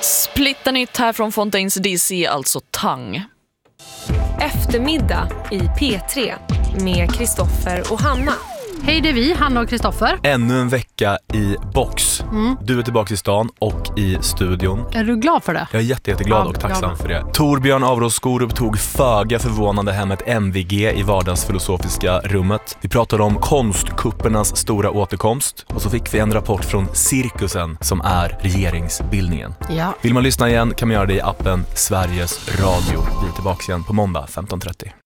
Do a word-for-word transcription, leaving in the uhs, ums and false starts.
Splitternytt här från Fontaines D C, alltså Tang. Eftermiddag i P tre med Kristoffer och Hanna. Hej, det är vi, Hanna och Kristoffer. Ännu en vecka i box. Mm. Du är tillbaka i stan och i studion. Är du glad för det? Jag är jätte, jätteglad ja, och tacksam ja. för det. Torbjörn Avros Skorup tog föga förvånande hem ett M V G i vardagsfilosofiska rummet. Vi pratade om konstkuppernas stora återkomst och så fick vi en rapport från cirkusen som är regeringsbildningen. Ja. Vill man lyssna igen kan man göra det i appen Sveriges Radio. Vi är tillbaka igen på måndag femton trettio.